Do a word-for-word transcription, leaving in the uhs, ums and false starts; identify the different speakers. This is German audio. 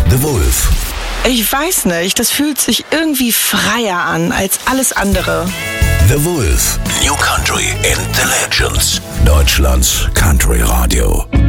Speaker 1: The Wolf.
Speaker 2: Ich weiß nicht, das fühlt sich irgendwie freier an als alles andere.
Speaker 1: The Wolf. New Country and the Legends. Deutschlands Country Radio.